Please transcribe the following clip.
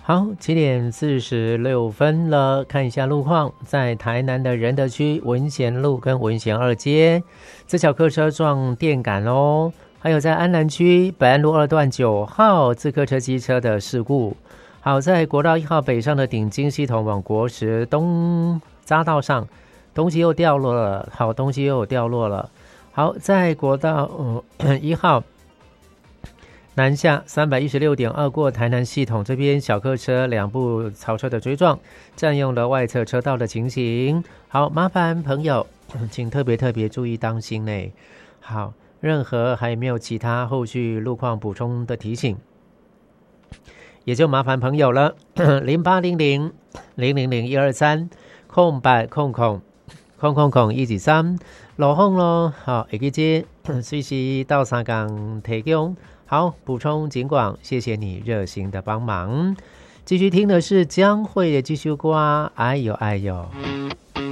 好，7:46了，看一下路况。在台南的仁德区文贤路跟文贤二街，自小客车撞电杆哦。还有在安南区北安路2段9号自客车机车的事故。好，在国道1号北上的顶金系统往国十东匝道上，东西又掉落了。好，东西又有掉落了。好，在国道1号南下316.2过台南系统这边，小客车2部槽车的追撞，占用了外侧车道的情形。好，麻烦朋友请特别注意当心呢。好，任何还有没有其他后续路况补充的提醒，也就麻烦朋友了。0800000123空白空123路况咯。好，会记这随时到3港提供。好，补充警广，谢谢你热心的帮忙。继续听的是江蕙的这首歌，哎呦哎呦。